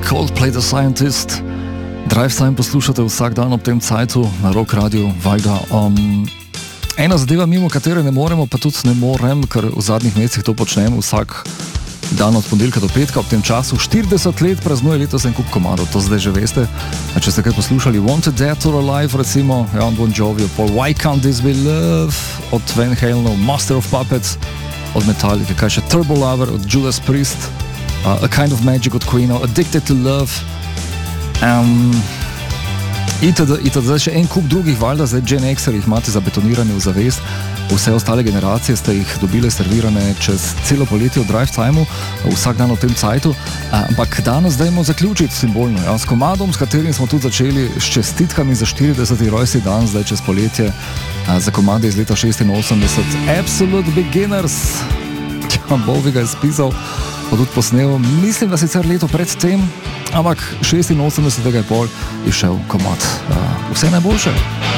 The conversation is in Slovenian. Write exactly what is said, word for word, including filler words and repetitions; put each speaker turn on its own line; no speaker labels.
Coldplay The Scientist. Drive Time poslušate vsak dan ob tem cajtu na Rock Radio, valjda. Um, ena zadeva, mimo katere ne moremo, pa tudi ne morem, ker v zadnjih mesecih to počnem vsak dan od ponedeljka do petka ob tem času. štirideset let praznuje letos en kup komadov, to zdaj že veste. A če ste kaj poslušali Wanted Dead or Alive, recimo, ja, Bon Jovi, pol Why Can't This Be Love od Van Halen, Master of Puppets od Metallica, kaj še Turbo Lover od Judas Priest, uh, A Kind of Magic od Queen, Addicted to Love, um, itd., itd. Še en kup drugih, valjda, zdaj Gen Xer jih imate zabetonirane v zavest, vse ostale generacije ste jih dobile servirane čez celo poletje v Drive Timeu, vsak dan v tem cajtu, ampak danes dajmo zaključiti simbolno, ja, s komadom, s katerim smo tudi začeli, s čestitkami za štirideseti rojstni dan, zdaj čez poletje, za komade iz leta šestinosemdeset, Absolute Beginners, ja, Bowie ga je spisal, pa tudi posnel, mislim, da sicer leto pred tem, ampak šestinosemdesetega je pol išel komad. Vse najboljše.